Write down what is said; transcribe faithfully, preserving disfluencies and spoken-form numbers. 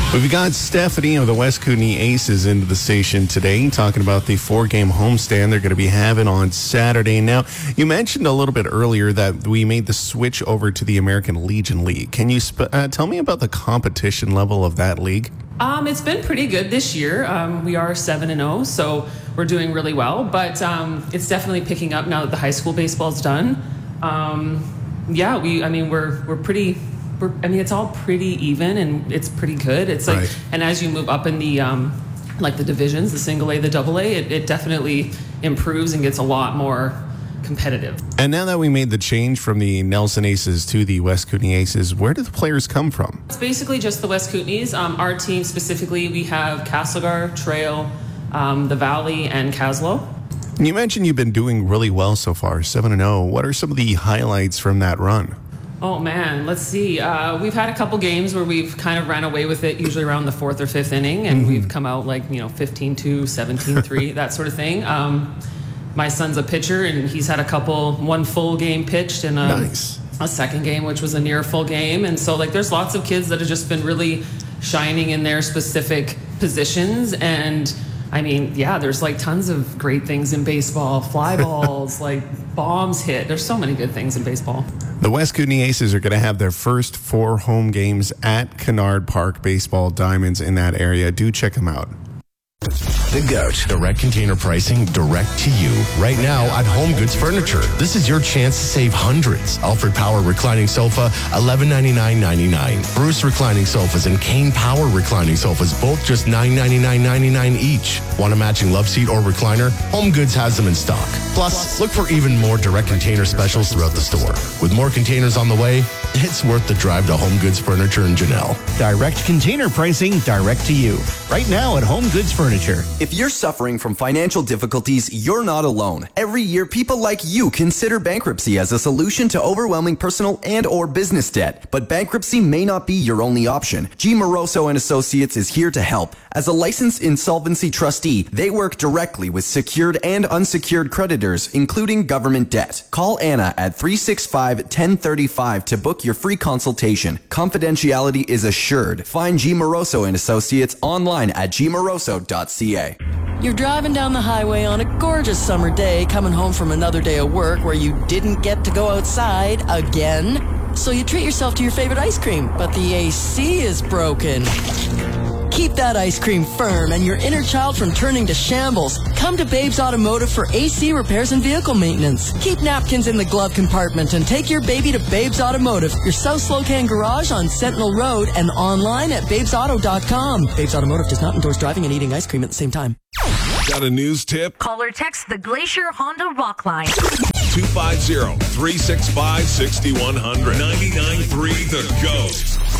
We've got Stephanie of the West Kootenay Aces into the station today, talking about the four-game homestand they're going to be having on Saturday. Now, you mentioned a little bit earlier that we made the switch over to the American Legion League. Can you sp- uh, tell me about the competition level of that league? Um, it's been pretty good this year. Um, we are seven and zero, so we're doing really well. But um, it's definitely picking up now that the high school baseball's done. Um, yeah, we. I mean, we're we're pretty. We're, I mean, it's all pretty even, and it's pretty good. It's like, right. And as you move up in the um, like the divisions, the single A, the double A, it, it definitely improves and gets a lot more competitive. And now that we made the change from the Nelson Aces to the West Kootenay Aces, where do the players come from? It's basically just the West Kootenays. Um, our team specifically, we have Castlegar, Trail, um, the Valley, and Caslow. You mentioned you've been doing really well so far, seven and oh. What are some of the highlights from that run? Oh, man, let's see. Uh, we've had a couple games where we've kind of ran away with it, usually around the fourth or fifth inning, and mm-hmm. we've come out like, you know, fifteen two, seventeen three, that sort of thing. Um, my son's a pitcher, and he's had a couple, one full game pitched and a, nice. a second game, which was a near full game. And so, like, there's lots of kids that have just been really shining in their specific positions. And I mean, yeah, there's like tons of great things in baseball, fly balls, like bombs hit. There's so many good things in baseball. The West Kootenay Aces are going to have their first four home games at Kennard Park Baseball Diamonds in that area. Do check them out. The Goat. Direct container pricing direct to you. Right now at Home Goods Furniture. This is your chance to save hundreds. Alfred Power reclining sofa, eleven ninety-nine ninety-nine. Bruce reclining sofas and Kane Power reclining sofas, both just nine ninety-nine ninety-nine each. Want a matching love seat or recliner? Home Goods has them in stock. Plus, look for even more direct container specials throughout the store. With more containers on the way, it's worth the drive to Home Goods Furniture in Janelle. Direct container pricing direct to you. Right now at Home Goods Furniture. If you're suffering from financial difficulties, you're not alone. Every year, people like you consider bankruptcy as a solution to overwhelming personal and or business debt. But bankruptcy may not be your only option. G. Moroso and Associates is here to help. As a licensed insolvency trustee, they work directly with secured and unsecured creditors, including government debt. Call Anna at three six five, one zero three five to book your free consultation. Confidentiality is assured. Find G. Moroso and Associates online at g moroso dot c a. You're driving down the highway on a gorgeous summer day, coming home from another day of work where you didn't get to go outside again. So you treat yourself to your favorite ice cream, but the A C is broken. Keep that ice cream firm and your inner child from turning to shambles. Come to Babes Automotive for A C repairs and vehicle maintenance. Keep napkins in the glove compartment and take your baby to Babes Automotive, your South Slocan garage on Sentinel Road, and online at babes auto dot com. Babes Automotive does not endorse driving and eating ice cream at the same time. Got a news tip? Call or text the Glacier Honda Rock Line. two five zero, three six five, six one zero zero. ninety-nine point three The Goat.